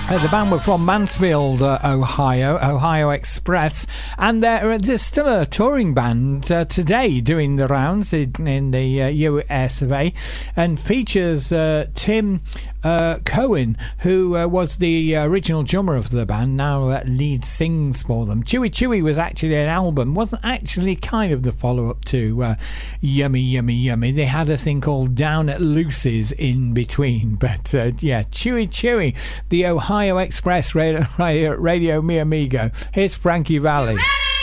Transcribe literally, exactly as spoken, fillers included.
Uh, the band were from Mansfield, uh, Ohio, Ohio Express, and they're, they're still a touring band uh, today, doing the rounds in, in the uh, U S of A, and features uh, Tim uh, Cohen, who uh, was the original drummer of the band, now uh, lead sings for them. Chewy Chewy was actually an album, wasn't actually kind of the follow-up to uh, Yummy Yummy Yummy. They had a thing called Down at Lucy's in between, but uh, yeah, Chewy Chewy, the Ohio Express Radio, Radio, Radio Mi Amigo. Here's Frankie Valli. Ready?